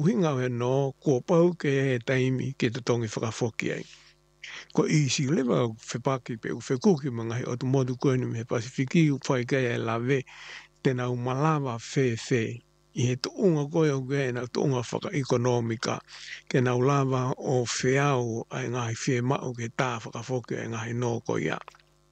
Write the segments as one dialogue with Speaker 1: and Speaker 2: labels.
Speaker 1: uhinga e no, kua pau ke taimi ke te tongi whakafoki ai. Ko isi lewa whepaki pe u whekuki mangahi o tu modu koe ni me Pasifiki u whai kai e lawe tēnā umalawa whewhe. I he tuunga koe o koe na tuunga whaka-ekonomika ke nā ulawa o whiau ai ngahi whe mau ke tā whakafoki ai ngahi no koe ia.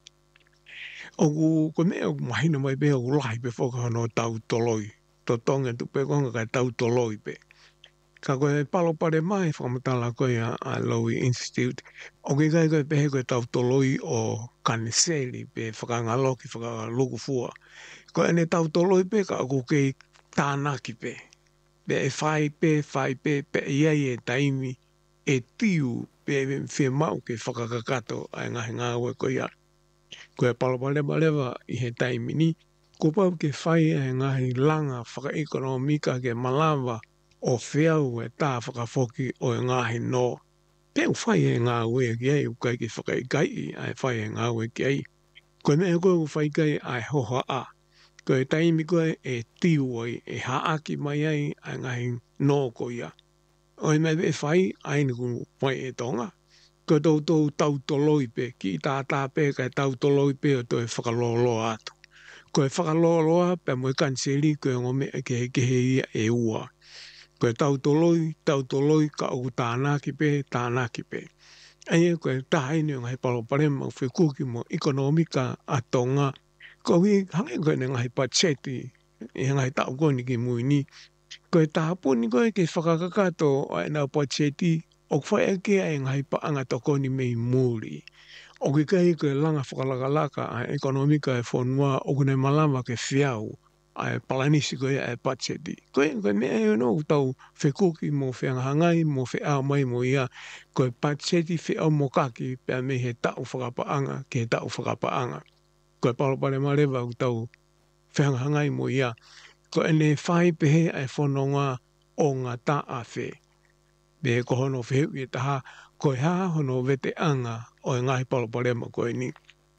Speaker 1: O ko mea o mahina mai pe o lahi pe whakahono tau toloi. To tonga tu pe konga kai tau toloi pe. Ka koe palo pare mai whakamatala koe a Lowy Institute. O ke kai koe pehe koe tau toloi o Kaneseli pe whakangaloki whakaluku fua. Ko ene tau toloi pe ka ako kei tānaki pe. Pe e whai pe iai e taimi e tiu pe whi mau ke whakakakato ai ngahi ngāwe ko ia. Ko e palapalewa i he taimi ni, ko pau ke whai ai ngahi langa whaka-ekonomika ke malawa o whiau e tā whakafoki o e ngahi no. Pe u whai e ngāwe ki ai, u kai ke whakaikai ai whai e ngāwe ki ai. Ko mea koe u whai kai ai hoha a. Ko e taimi koe e tiu ai, e haaki mai ai ai ngahi no ko ia. O e mea e whai ai niku mai e tonga. Ko tau toloi pe, ki tā pe kai tau toloi pe o toi whakaloloa atu. Ko e whakaloloa pe mo e kanseli ko e ngome ke he ia e ua. Ko e tau toloi ka o tānaki pe. Ai e ko e tahaini o ngai paloparema u whekuki mo ekonomika a tonga. Ko hui hange koe ne ngai pacheti, e ngai tau koni ki muini. Ko e tahapuni koe ke whakakakato ai nau pacheti, o whae ke ai ngai paanga tokoni mei muri. O ke kai koe langa whakalakalaka ai ekonomika e whonua o kune malama ke whiau ai palanisi koe ai pacheti. Koe mea e no tau whekuki mo whiangahangai mo whiau mai mo ia koe pacheti whiau mo kaki pia me he tau whakapaanga ke tau whakapaanga. Koe palopare marewa u tau whiangahangai mo ia. Ko ene whai pehe ai whanonga o ngā tā a whe. Be ko hono whehu i taha, koe haa hono vete anga o e ngahi paloparema koe ni.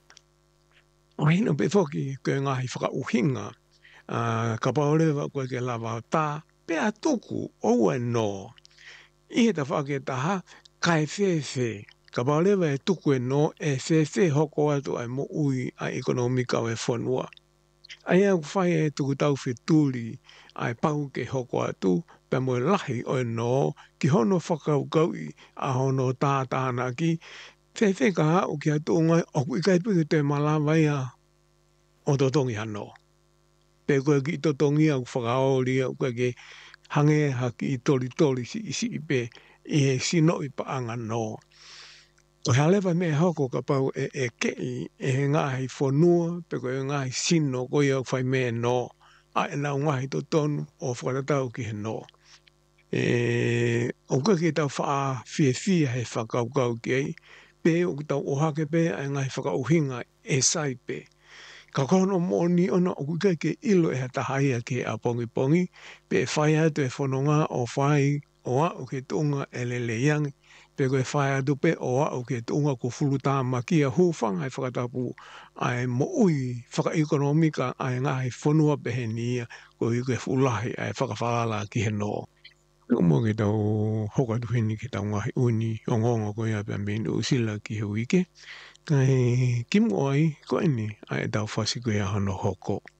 Speaker 1: O hino pe whoki koe ngahi whakauhinga, ka paorewa koe ke lawa tā, pe a tuku o e no. I he ta whake taha, kai whewhe. Ka paorewa e tuku e no, e whewhe hoko atu ai mo ui ai ekonomika o e whanua. Ai au whai e tuku tau wheturi ai pau ke hoko atu, pe mo e lahi o e no, ki hono whakaukau a hono tātāna ki, whewhe ka hau ki atu ngai, o kui kai puke te malawa ia o totongi hano. Pe koe ki totongi au whakaori au koe ke hange haki i tori si pe i he sino i paanga no. Ko halewa me hoko ka pau e kei e he ngahi whanua, pe koe ngahi sino koe au whai me no, a e nau ngahi to tonu o whakatatau ki he no. O koe ki tau wha whia he whakaukau ki ei, pe o tau ohake pe a ngahi whakauhinga e sai pe. Ka kono moni ona o kukai ke ilo e hata haia ke a pongi, pe e whai atu e whanonga o whai o a o ke tunga e lele yangi, pe koe whai atu pe o a o ke tunga ko fuluta makia hufanga e whakatapu ai mo ui whaka-ekonomika ai ngahi whanua pehe nia ko i koe fulahi ai whakawhalala ki he no. Mo ke tau hokatuhini ke tau ngahi uni o ngongo ko ia pia minu usila ki he wike. Kai kimu ai koe ni ai tau whasi ko ia hano hoko.